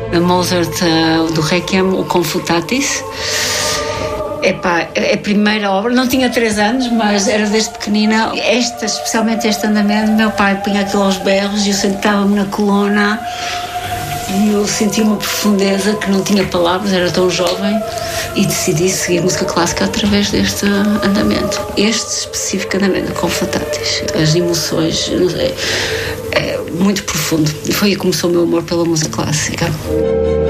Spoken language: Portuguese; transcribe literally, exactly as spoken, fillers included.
A Mozart, uh, do Requiem, o Confutatis. Epá, é a primeira obra, não tinha três anos, mas era desde pequenina. Esta, especialmente este andamento, meu pai punha aquilo aos berros e eu sentava-me na coluna e eu sentia uma profundeza que não tinha palavras, era tão jovem, e decidi seguir música clássica através deste andamento. Este específico andamento, Confutatis. As emoções, não sei, é muito profundo. Foi aí que começou o meu amor pela música clássica.